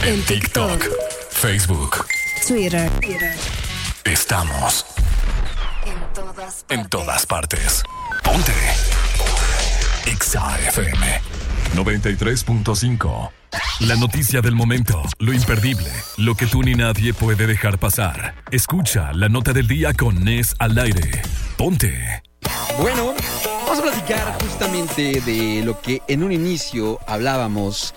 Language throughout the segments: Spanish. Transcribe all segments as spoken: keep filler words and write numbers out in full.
En TikTok, Facebook, Twitter. Estamos En todas partes. en todas partes. Ponte Exa F M noventa y tres punto cinco. La noticia del momento, lo imperdible, lo que tú ni nadie puede dejar pasar. Escucha la nota del día con Nes al aire. Ponte. Bueno, vamos a platicar justamente de lo que en un inicio hablábamos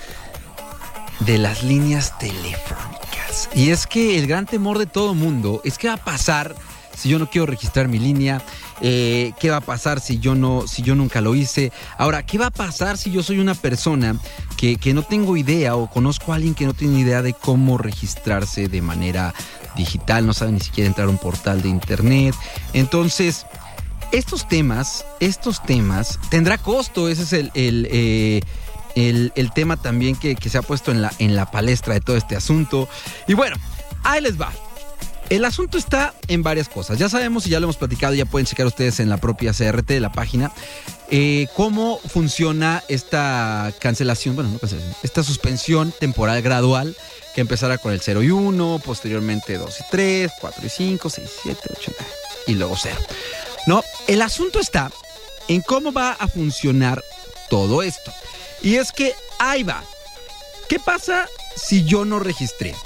de las líneas telefónicas. Y es que el gran temor de todo mundo es qué va a pasar si yo no quiero registrar mi línea. Eh, ¿Qué va a pasar si yo no, si yo nunca lo hice? Ahora, ¿qué va a pasar si yo soy una persona que, que no tengo idea o conozco a alguien que no tiene idea de cómo registrarse de manera digital? No sabe ni siquiera entrar a un portal de internet. Entonces, estos temas, estos temas, tendrá costo. Ese es el, el, eh, el, el tema también que, que se ha puesto en la, en la palestra de todo este asunto. Y bueno, ahí les va. El asunto está en varias cosas. Ya sabemos y ya lo hemos platicado, ya pueden checar ustedes en la propia C R T de la página, eh, cómo funciona esta cancelación, bueno, no cancelación, esta suspensión temporal gradual que empezará con el cero y uno, posteriormente dos y tres, cuatro y cinco, seis y siete, ocho y nueve y luego cero. No, el asunto está en cómo va a funcionar todo esto. Y es que ahí va. ¿Qué pasa si yo no registré?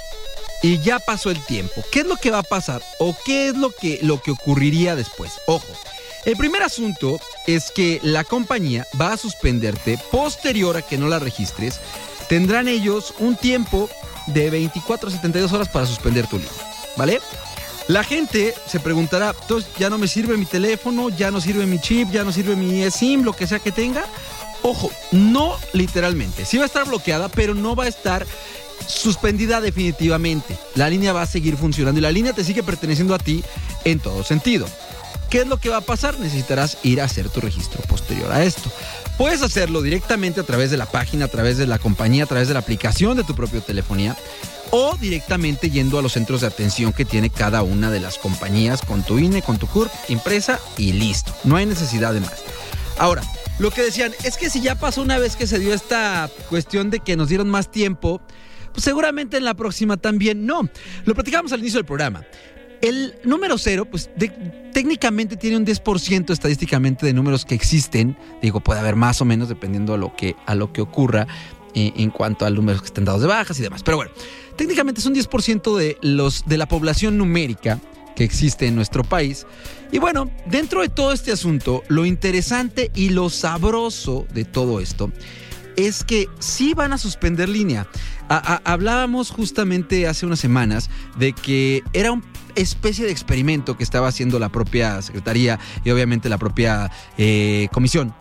Y ya pasó el tiempo. ¿Qué es lo que va a pasar? ¿O qué es lo que, lo que ocurriría después? Ojo, el primer asunto es que la compañía va a suspenderte posterior a que no la registres. Tendrán ellos un tiempo de veinticuatro a setenta y dos horas para suspender tu línea, ¿vale? La gente se preguntará, entonces ya no me sirve mi teléfono, ya no sirve mi chip, ya no sirve mi eSIM, lo que sea que tenga. Ojo, no literalmente. Sí va a estar bloqueada, pero no va a estar suspendida definitivamente. La línea va a seguir funcionando y la línea te sigue perteneciendo a ti en todo sentido. ¿Qué es lo que va a pasar? Necesitarás ir a hacer tu registro posterior a esto. Puedes hacerlo directamente a través de la página, a través de la compañía, a través de la aplicación de tu propia telefonía o directamente yendo a los centros de atención que tiene cada una de las compañías con tu I N E, con tu C U R P impresa y listo. No hay necesidad de más. Ahora, lo que decían es que si ya pasó una vez que se dio esta cuestión de que nos dieron más tiempo, pues seguramente en la próxima también no. Lo platicamos al inicio del programa. El número cero, pues de, técnicamente tiene un diez por ciento estadísticamente de números que existen. Digo, puede haber más o menos dependiendo a lo que, a lo que ocurra eh, en cuanto a números que estén dados de bajas y demás. Pero bueno, técnicamente es un diez por ciento de, los, de la población numérica que existe en nuestro país. Y bueno, dentro de todo este asunto, lo interesante y lo sabroso de todo esto es que sí van a suspender línea. A, a, hablábamos justamente hace unas semanas de que era una especie de experimento que estaba haciendo la propia Secretaría y obviamente la propia eh, comisión.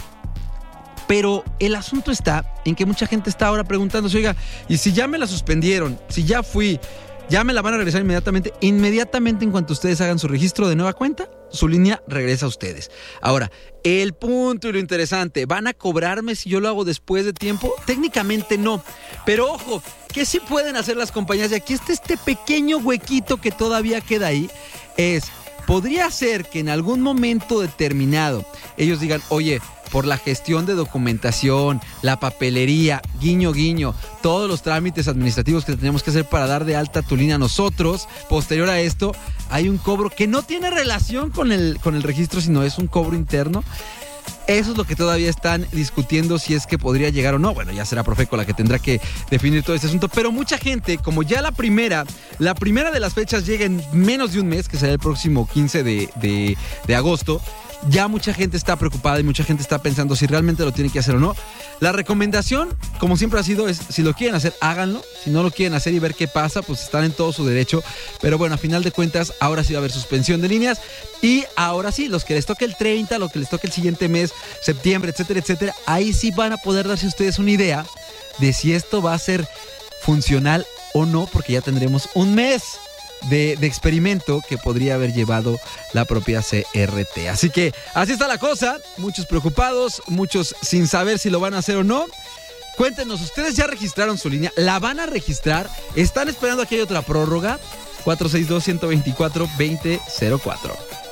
Pero el asunto está en que mucha gente está ahora preguntándose, oiga, ¿y si ya me la suspendieron? Si ya fui, ¿ya me la van a regresar inmediatamente? Inmediatamente en cuanto ustedes hagan su registro de nueva cuenta, su línea regresa a ustedes. Ahora, el punto y lo interesante, ¿van a cobrarme si yo lo hago después de tiempo? Técnicamente no, pero ojo, que sí pueden hacer las compañías, y aquí está este pequeño huequito que todavía queda ahí, es, podría ser que en algún momento determinado ellos digan, oye, por la gestión de documentación, la papelería, guiño, guiño, todos los trámites administrativos que tenemos que hacer para dar de alta tu línea nosotros, posterior a esto, hay un cobro que no tiene relación con el, con el registro, sino es un cobro interno. Eso es lo que todavía están discutiendo si es que podría llegar o no. Bueno, ya será Profeco la que tendrá que definir todo este asunto. Pero mucha gente, como ya la primera, la primera de las fechas llega en menos de un mes, que será el próximo quince de, de, de agosto, ya mucha gente está preocupada y mucha gente está pensando si realmente lo tiene que hacer o no. La recomendación, como siempre ha sido, es si lo quieren hacer, háganlo. Si no lo quieren hacer y ver qué pasa, pues están en todo su derecho. Pero bueno, a final de cuentas, ahora sí va a haber suspensión de líneas. Y ahora sí, los que les toque el treinta, los que les toque el siguiente mes, septiembre, etcétera, etcétera, ahí sí van a poder darse ustedes una idea de si esto va a ser funcional o no, porque ya tendremos un mes De, de experimento que podría haber llevado la propia C R T. Así que así está la cosa, muchos preocupados, muchos sin saber si lo van a hacer o no. Cuéntenos, ¿ustedes ya registraron su línea? ¿La van a registrar? ¿Están esperando a que haya otra prórroga? cuatro seis dos, uno dos cuatro, dos cero cero cuatro.